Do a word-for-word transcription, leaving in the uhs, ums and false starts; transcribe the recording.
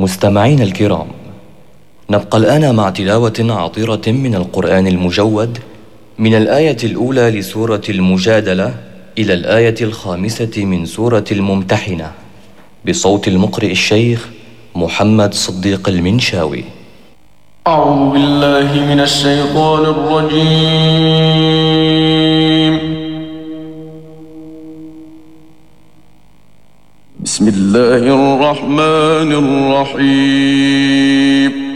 مستمعينا الكرام، نبقى الآن مع تلاوة عطرة من القرآن المجود من الآية الأولى لسورة المجادلة إلى الآية الخامسة من سورة الممتحنة بصوت المقرئ الشيخ محمد صديق المنشاوي. أعوذ بالله من الشيطان الرجيم. بسم الله الرحمن الرحيم.